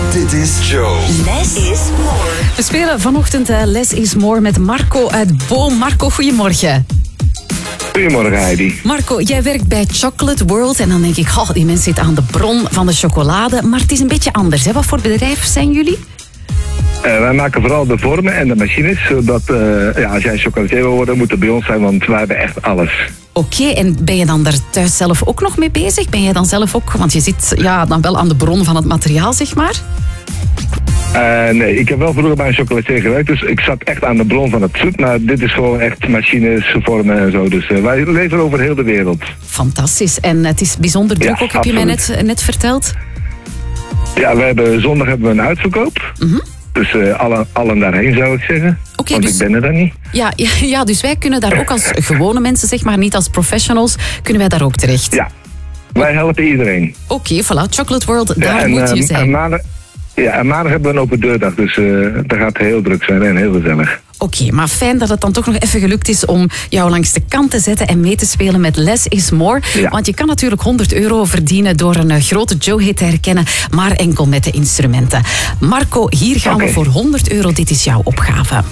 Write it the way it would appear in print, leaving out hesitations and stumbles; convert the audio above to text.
Dit is Joe. Less is more. We spelen vanochtend Less is more met Marco uit Boom. Marco, goedemorgen. Goedemorgen, Heidi. Marco, jij werkt bij Chocolate World en dan denk ik, die mensen zitten aan de bron van de chocolade. Maar het is een beetje anders, hè? Wat voor bedrijf zijn jullie? Wij maken vooral de vormen en de machines, zodat als jij chocolatier wil worden, moet het bij ons zijn, want wij hebben echt alles. Oké, en ben je dan daar thuis zelf ook nog mee bezig? Ben jij dan zelf ook, want je zit dan wel aan de bron van het materiaal, zeg maar? Nee, ik heb wel vroeger bij een chocolatier gewerkt, dus ik zat echt aan de bron van het zoet. Maar dit is gewoon echt machines, vormen en zo. Dus wij leven over heel de wereld. Fantastisch. En het is bijzonder druk ook, heb je mij net verteld? Ja, zondag hebben we een uitverkoop. Mm-hmm. Dus allen daarheen zou ik zeggen. Okay, want dus, ik ben er dan niet. Ja, dus wij kunnen daar ook als gewone mensen, zeg maar, niet als professionals, kunnen wij daar ook terecht? Ja, wij helpen iedereen. Oké, voilà, Chocolate World, daar moet je zijn. En maandag hebben we een open deurdag, dus dat gaat heel druk zijn en heel gezellig. Oké, maar fijn dat het dan toch nog even gelukt is om jou langs de kant te zetten en mee te spelen met Less is More. Ja. Want je kan natuurlijk €100 verdienen door een grote Joe-hit te herkennen, maar enkel met de instrumenten. Marco, hier gaan we voor €100. Dit is jouw opgave.